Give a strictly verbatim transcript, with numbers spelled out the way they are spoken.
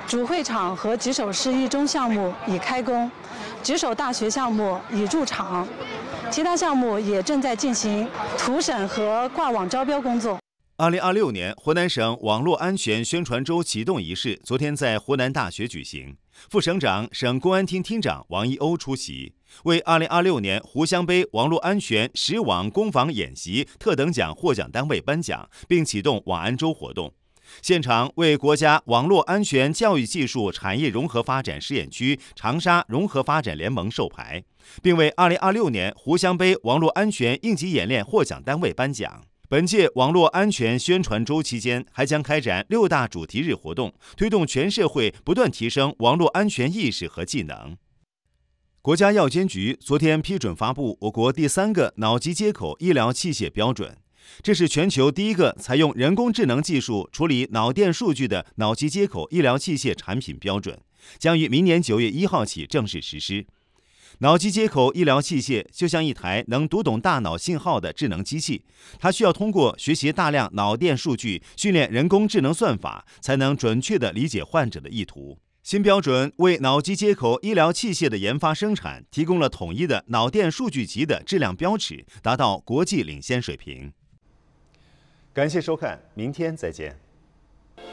主会场和举手式一中项目已开工，举手大学项目已入场，其他项目也正在进行图审和挂网招标工作。 二零二六年湖南省网络安全宣传周启动仪式昨天在湖南大学举行，副省长、省公安厅厅长王一欧出席，为二零二六年湖湘杯网络安全实网攻防演习特等奖获奖单位颁奖，并启动网安周活动。现场为国家网络安全教育技术产业融合发展试验区长沙融合发展联盟授牌，并为二零二六年湖湘杯网络安全应急演练获奖单位颁奖。本届网络安全宣传周期间，还将开展六大主题日活动，推动全社会不断提升网络安全意识和技能。国家药监局昨天批准发布我国第三个脑机接口医疗器械标准，这是全球第一个采用人工智能技术处理脑电数据的脑机接口医疗器械产品标准，将于明年九月一号起正式实施。脑机接口医疗器械就像一台能读懂大脑信号的智能机器，它需要通过学习大量脑电数据，训练人工智能算法，才能准确地理解患者的意图。新标准为脑机接口医疗器械的研发生产提供了统一的脑电数据集的质量标尺，达到国际领先水平。感谢收看，明天再见。